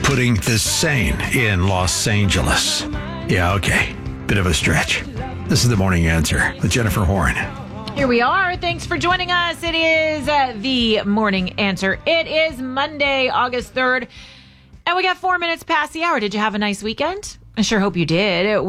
putting the sane in Los Angeles. Yeah, okay. Bit of a stretch. This is The Morning Answer with Jennifer Horn. Here we are. Thanks for joining us. It is The Morning Answer. It is Monday, August 3rd, and we got 4 minutes past the hour. Did you have a nice weekend? I sure hope you did.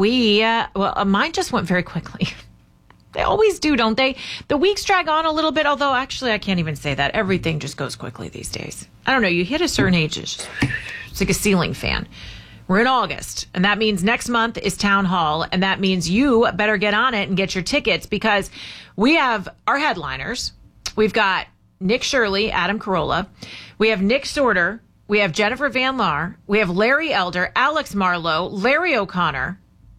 Mine just went very quickly. They always do, don't they? The weeks drag on a little bit, although actually I can't even say that. Everything just goes quickly these days. I don't know. You hit a certain age, it's like a ceiling fan. We're in August, and that means next month is Town Hall, and that means you better get on it and get your tickets because we have our headliners. We've got Nick Shirley, Adam Carolla. We have Nick Sorter. We have Jennifer Van Laar. We have Larry Elder, Alex Marlowe, Larry O'Connor,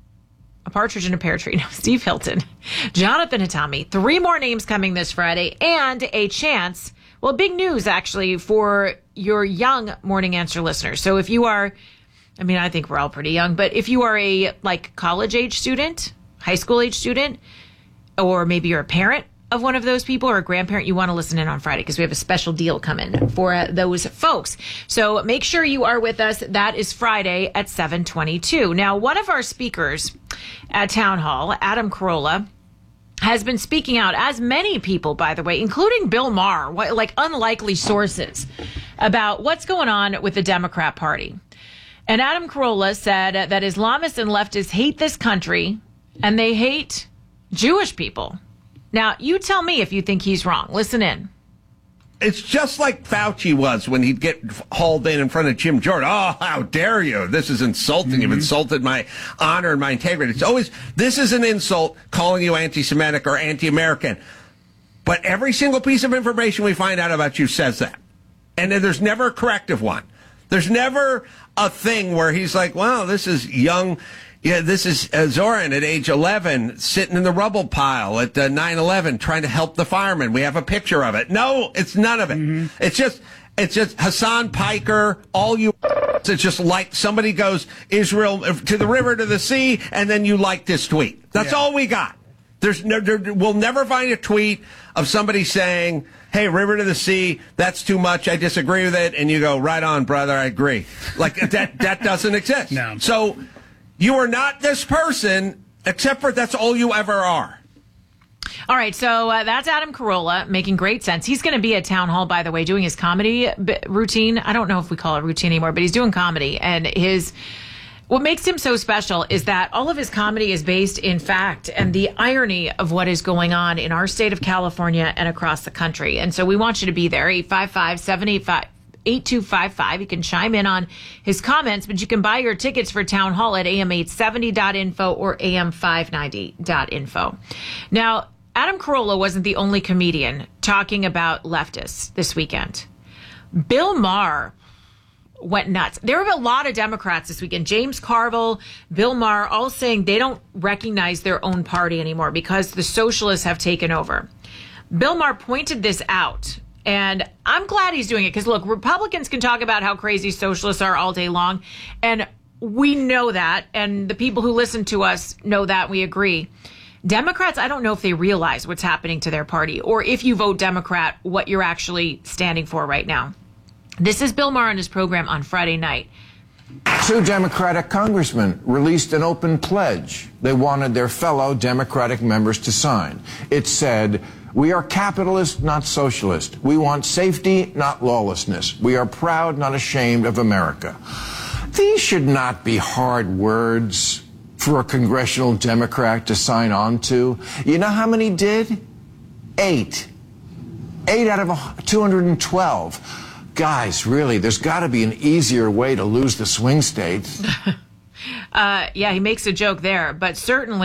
A Partridge in a Pear Tree, Steve Hilton, Jonathan Hatami. 3 more names coming this Friday, and a chance, well, big news actually for your young Morning Answer listeners. So if you are, I think we're all pretty young, but if you are a college age student, high school age student, or maybe you're a parent of one of those people or a grandparent, you want to listen in on Friday because we have a special deal coming for those folks. So make sure you are with us. That is Friday at 7:22. Now, one of our speakers at Town Hall, Adam Carolla, has been speaking out, as many people, by the way, including Bill Maher, unlikely sources, about what's going on with the Democrat Party. And Adam Carolla said that Islamists and leftists hate this country and they hate Jewish people. Now, you tell me if you think he's wrong. Listen in. It's just like Fauci was when he'd get hauled in front of Jim Jordan. Oh, how dare you? This is insulting. You've insulted my honor and my integrity. It's always, this is an insult, calling you anti-Semitic or anti-American. But every single piece of information we find out about you says that. And there's never a corrective one. There's never a thing where he's like, well, this is young. Yeah, this is Zoran at age 11 sitting in the rubble pile at 9/11 trying to help the firemen. We have a picture of it. No, it's none of it. It's just Hassan Piker, all you. It's just like somebody goes Israel to the river to the sea, and then you like this tweet. That's all we got. We'll never find a tweet of somebody saying, hey, river to the sea, that's too much, I disagree with it, and you go, right on, brother, I agree. That doesn't exist. No. So you are not this person, except for that's all you ever are. All right, so that's Adam Carolla, making great sense. He's going to be at Town Hall, by the way, doing his comedy routine. I don't know if we call it routine anymore, but he's doing comedy. And what makes him so special is that all of his comedy is based in fact and the irony of what is going on in our state of California and across the country. And so we want you to be there, 855-785-8255. You can chime in on his comments, but you can buy your tickets for Town Hall at am870.info or am590.info. Now, Adam Carolla wasn't the only comedian talking about leftists this weekend. Bill Maher went nuts. There were a lot of Democrats this weekend. James Carville, Bill Maher, all saying they don't recognize their own party anymore because the socialists have taken over. Bill Maher pointed this out. And I'm glad he's doing it because, look, Republicans can talk about how crazy socialists are all day long. And we know that. And the people who listen to us know that. We agree. Democrats, I don't know if they realize what's happening to their party or if you vote Democrat, what you're actually standing for right now. This is Bill Maher on his program on Friday night. 2 Democratic congressmen released an open pledge they wanted their fellow Democratic members to sign. It said, we are capitalist, not socialist. We want safety, not lawlessness. We are proud, not ashamed of America. These should not be hard words for a congressional Democrat to sign on to. You know how many did? 8. 8 out of 212. Guys, really, there's got to be an easier way to lose the swing states. Yeah, he makes a joke there, but certainly